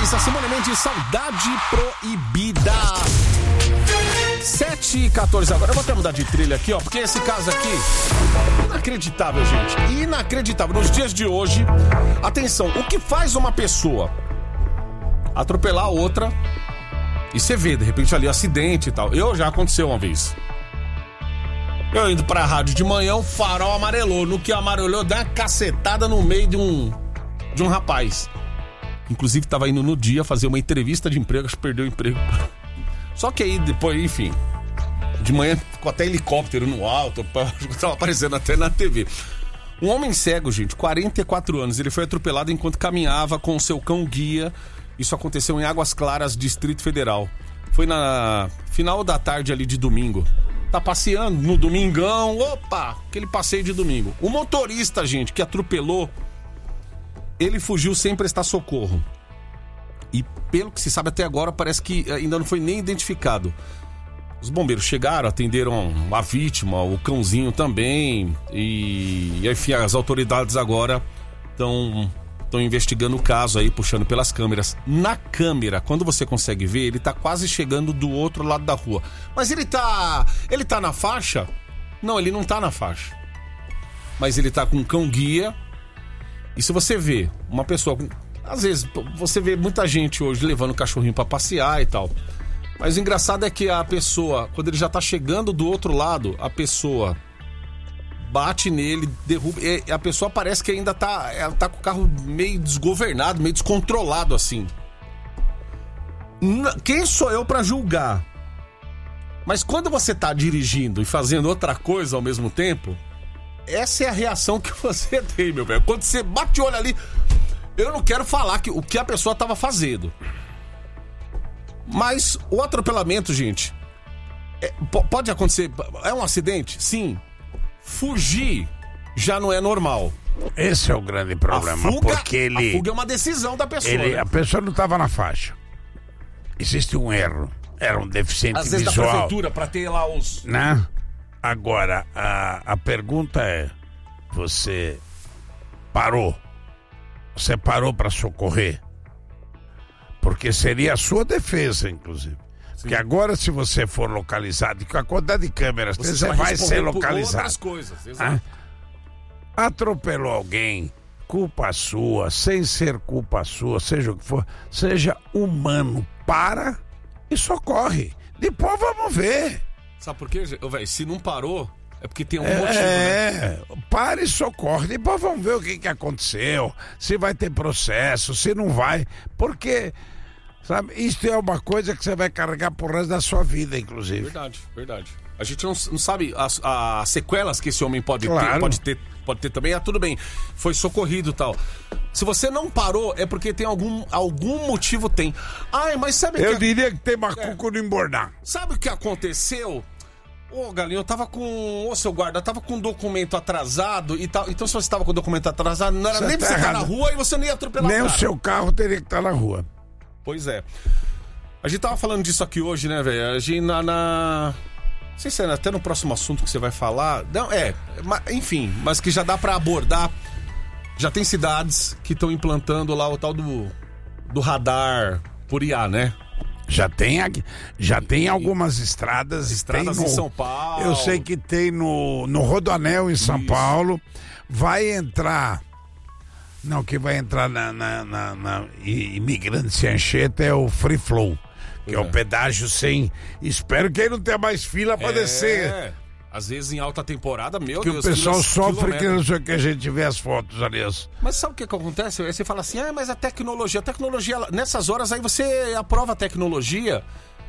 Mendes, a Simone Mendes, Saudade Proibida. 7h14 agora. Eu vou até mudar de trilha aqui, ó, porque esse caso aqui, inacreditável, gente. Inacreditável. Nos dias de hoje, atenção, o que faz uma pessoa atropelar a outra e você vê, de repente, ali, acidente e tal. Já aconteceu uma vez. Eu indo pra rádio de manhã, o farol amarelou. No que amarelou, deu uma cacetada no meio de um rapaz. Inclusive, tava indo no dia fazer uma entrevista de emprego, acho que perdeu o emprego. Só que aí, depois, enfim, de manhã ficou até helicóptero no alto, tava aparecendo até na TV. Um homem cego, gente, 44 anos, ele foi atropelado enquanto caminhava com o seu cão-guia. Isso aconteceu em Águas Claras, Distrito Federal. Foi na final da tarde ali de domingo. Tá passeando no domingão, opa, aquele passeio de domingo. O motorista, gente, que atropelou, ele fugiu sem prestar socorro. E pelo que se sabe até agora, parece que ainda não foi nem identificado. Os bombeiros chegaram, atenderam a vítima, o cãozinho também. E enfim, as autoridades agora estão investigando o caso aí, puxando pelas câmeras. Na câmera, quando você consegue ver, ele tá quase chegando do outro lado da rua. Mas ele tá na faixa? Não, ele não tá na faixa. Mas ele tá com um cão-guia. E se você vê uma pessoa... Às vezes, você vê muita gente hoje levando o cachorrinho pra passear e tal. Mas o engraçado é que a pessoa, quando ele já tá chegando do outro lado, a pessoa bate nele, derruba... E a pessoa parece que ainda ela tá com o carro meio desgovernado, meio descontrolado, assim. Quem sou eu pra julgar? Mas quando você tá dirigindo e fazendo outra coisa ao mesmo tempo, essa é a reação que você tem, meu velho. Quando você bate o olho ali... Eu não quero falar o que a pessoa estava fazendo. Mas o atropelamento, gente, pode acontecer. É um acidente? Sim. Fugir já não é normal. Esse é o grande problema. A fuga é uma decisão da pessoa. A pessoa não estava na faixa. Existe um erro. Era um deficiente às vezes visual. Da prefeitura, para ter lá os... Né? Agora, a pergunta é... Você parou? Você parou para socorrer? Porque seria a sua defesa, inclusive. Sim. Porque agora, se você for localizado, com a quantidade de câmeras, você vai ser localizado. Outras coisas, exato. Atropelou alguém, culpa sua, sem ser culpa sua, seja o que for, seja humano, para e socorre. Depois vamos ver. Sabe por quê, velho? Se não parou... É porque tem algum motivo, né? Pare e socorre. Depois vamos ver o que aconteceu. Se vai ter processo, se não vai. Porque, sabe, isso é uma coisa que você vai carregar pro resto da sua vida, inclusive. Verdade. A gente não sabe as sequelas que esse homem pode ter também. Tudo bem, foi socorrido e tal. Se você não parou, é porque tem algum motivo, tem. Mas sabe Eu diria que tem macuco no embornar. Sabe o que aconteceu? Galinho, eu tava com... seu guarda, eu tava com um documento atrasado e tal. Então, se você tava com o documento atrasado, não era nem pra você estar na rua e você não ia atropelar nem o cara. O seu carro teria que estar na rua. Pois é. A gente tava falando disso aqui hoje, né, velho? A gente não sei se é até no próximo assunto que você vai falar. Não, enfim, mas que já dá pra abordar. Já tem cidades que estão implantando lá o tal do radar por IA, né? Já tem algumas estradas em São Paulo. Eu sei que tem no Rodoanel em São Paulo. Vai entrar... Não, que vai entrar na Imigrantes e Anchieta é o Free Flow, que é o pedágio sem... Espero que aí não tenha mais fila pra descer. Às vezes em alta temporada, meu Deus... Que o pessoal sofre que não sei o que a gente vê as fotos, aliás. Mas sabe o que acontece? Aí você fala assim, mas a tecnologia, nessas horas aí você aprova a tecnologia,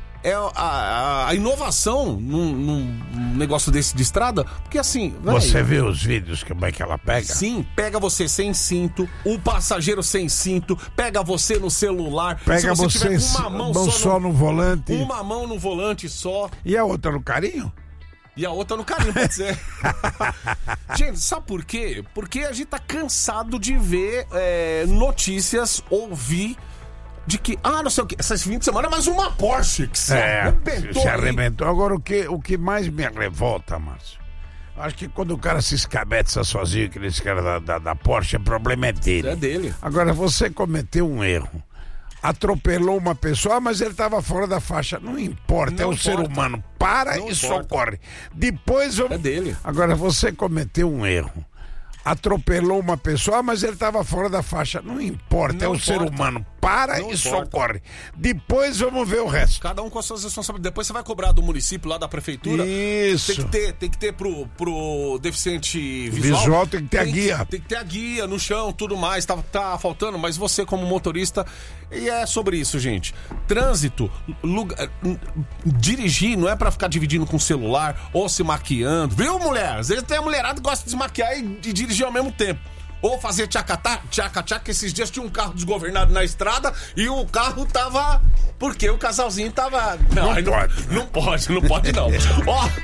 a inovação num negócio desse de estrada, porque assim... Você vê os vídeos, como é que ela pega? Sim, pega você sem cinto, o passageiro sem cinto, pega você no celular, pega você tiver com uma mão só no volante. Uma mão no volante só. E a outra no carinho? E a outra no carinho, pode ser. Gente, sabe por quê? Porque a gente tá cansado de ver notícias, ouvir de que, não sei o que, esse fim de semana mais uma Porsche que se arrebentou. Agora, o que mais me revolta, Márcio, acho que quando o cara se escabeça sozinho, aquele cara da Porsche, o problema é dele. É dele. Agora, você cometeu um erro. atropelou uma pessoa, mas ele estava fora da faixa. Não importa, Não é o ser importa. humano. Para Não e importa. socorre. Depois É dele. Agora, você cometeu um erro. Atropelou uma pessoa, mas ele estava fora da faixa. Não importa, é o ser humano. Para Não e importa. socorre. Depois vamos ver o resto. Cada um com as suas responsabilidades. Depois você vai cobrar do município, lá da prefeitura. Isso. Tem que ter pro deficiente visual. Visual tem que ter a guia. Tem que ter a guia no chão, tudo mais. Tá faltando, mas você como motorista... E é sobre isso, gente. Trânsito, dirigir não é pra ficar dividindo com o celular ou se maquiando. Viu, mulher? Às vezes tem a mulherada que gosta de se maquiar e dirigir ao mesmo tempo. Ou fazer tchaca-tchaca, que esses dias tinha um carro desgovernado na estrada e o carro tava... Porque o casalzinho tava... Não pode, né? Não pode não. Ó...